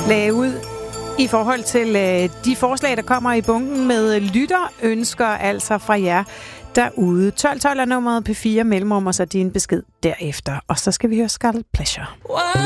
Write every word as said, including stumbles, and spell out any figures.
lagde ud i forhold til øh, de forslag, der kommer i bunken med lytterønsker, altså fra jer derude. tolv tolv er nummeret P fire mellemrum, og så din besked derefter. Og så skal vi høre Scarlet Pleasure.